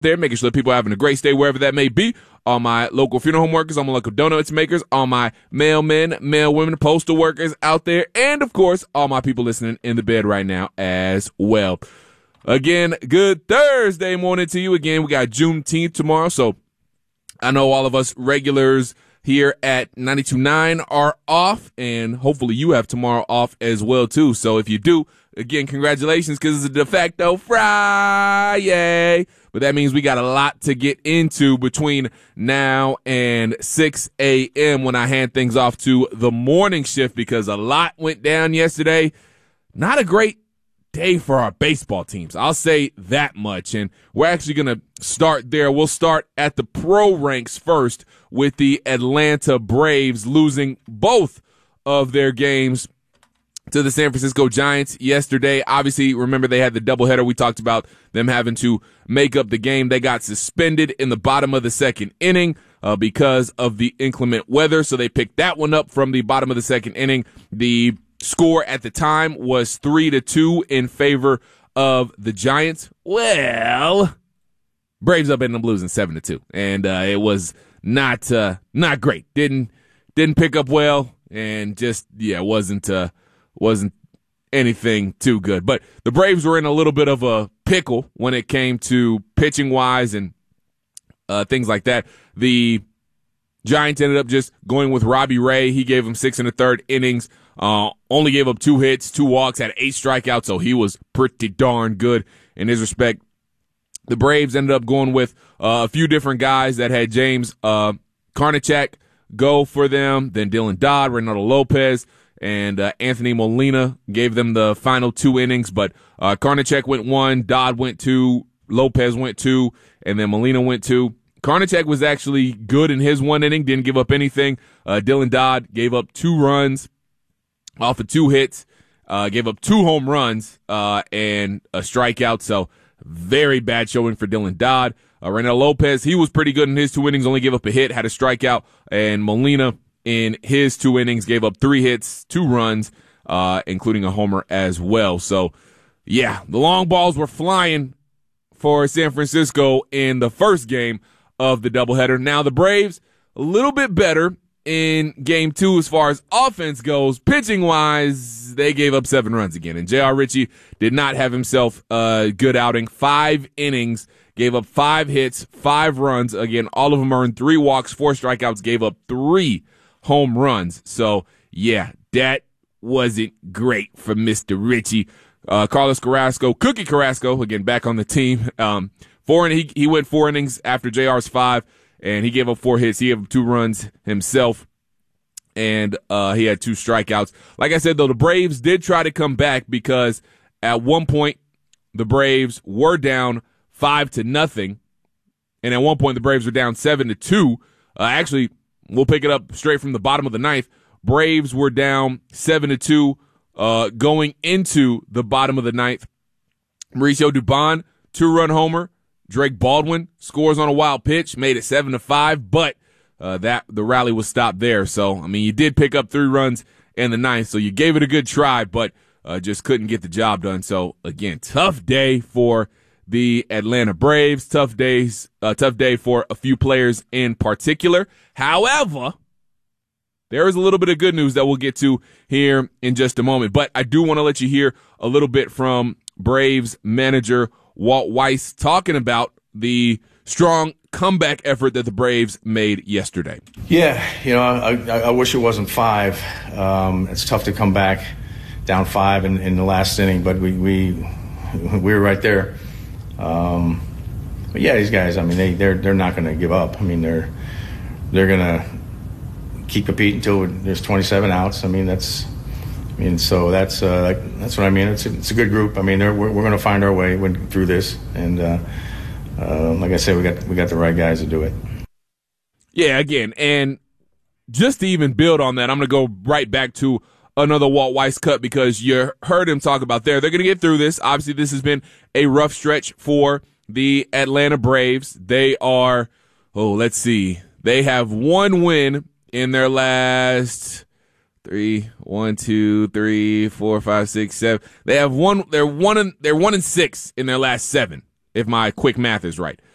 there, making sure that people are having a great stay wherever that may be. All my local funeral home workers, all my local donuts makers, all my mailmen, mailwomen, postal workers out there, and, of course, all my people listening in the bed right now as well. Again, good Thursday morning to you. Again, we got Juneteenth tomorrow, so I know all of us regulars here at 92.9 are off, and hopefully you have tomorrow off as well, too. So if you do, again, congratulations, because it's a de facto Friday. But that means we got a lot to get into between now and 6 a.m. when I hand things off to the morning shift, because a lot went down yesterday. Not a great day for our baseball teams. I'll say that much. And we're actually going to start there. We'll start at the pro ranks first with the Atlanta Braves losing both of their games to the San Francisco Giants yesterday. Obviously, remember they had the doubleheader. We talked about them having to make up the game. They got suspended in the bottom of the second inning because of the inclement weather. So they picked that one up from the bottom of the second inning. The score at the time was 3-2 in favor of the Giants. Well, Braves up ended up losing 7-2, and it was not great. Didn't pick up well, and just wasn't anything too good. But the Braves were in a little bit of a pickle when it came to pitching wise and things like that. The Giants ended up just going with Robbie Ray. He gave them 6 1/3 innings. Only gave up 2 hits, 2 walks, had 8 strikeouts, so he was pretty darn good in his respect. The Braves ended up going with a few different guys that had James Karinchak go for them, then Dylan Dodd, Reynaldo Lopez, and Anthony Molina gave them the final 2 innings. But Karinchak went 1, Dodd went 2, Lopez went 2, and then Molina went 2. Karinchak was actually good in his 1 inning, didn't give up anything. Dylan Dodd gave up 2 runs off of 2 hits, gave up 2 home runs and a strikeout. So very bad showing for Dylan Dodd. Reynaldo Lopez, he was pretty good in his 2 innings, only gave up a hit, had a strikeout. And Molina, in his 2 innings, gave up 3 hits, 2 runs, including a homer as well. So, yeah, the long balls were flying for San Francisco in the first game of the doubleheader. Now the Braves, a little bit better in game 2 as far as offense goes. Pitching-wise, they gave up 7 runs again. And J.R. Ritchie did not have himself a good outing. 5 innings, gave up 5 hits, 5 runs. Again, all of them earned 3 walks, 4 strikeouts, gave up 3 home runs. So, yeah, that wasn't great for Mr. Ritchie. Carlos Carrasco, Cookie Carrasco, again, back on the team. He went 4 innings after JR's 5, and he gave up 4 hits. He gave up 2 runs himself, and he had 2 strikeouts. Like I said, though, the Braves did try to come back because at one point the Braves were down 5-0, and at one point the Braves were down 7-2. Actually, we'll pick it up straight from the bottom of the ninth. Braves were down 7-2 going into the bottom of the ninth. Mauricio Dubon, 2-run homer. Drake Baldwin scores on a wild pitch, made it 7-5, but the rally was stopped there. So, I mean, you did pick up 3 runs in the ninth, so you gave it a good try, but just couldn't get the job done. So, again, tough day for the Atlanta Braves. Tough day for a few players in particular. However, there is a little bit of good news that we'll get to here in just a moment. But I do want to let you hear a little bit from Braves manager Walt Weiss talking about the strong comeback effort that the Braves made yesterday. Yeah, I wish it wasn't 5. It's tough to come back down 5 in the last inning, but we were right there. But yeah, these guys, I mean, they're not going to give up. I mean, they're going to keep competing until there's 27 outs. So that's what I mean. It's a good group. I mean, we're going to find our way through this, and like I said, we got the right guys to do it. Yeah, again, and just to even build on that, I'm going to go right back to another Walt Weiss cut because you heard him talk about they're going to get through this. Obviously, this has been a rough stretch for the Atlanta Braves. They are, let's see, they have 1 win in their last 1, 2, 3, 4, 5, 6, 7. They have 1. They're 1-6 in their last 7, if my quick math is right.